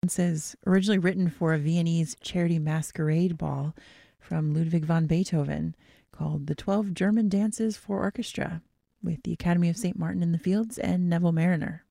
Dances originally written for a Viennese charity masquerade ball from Ludwig van Beethoven called The 12 German Dances for Orchestra, with the Academy of St. Martin in the Fields and Neville Marriner.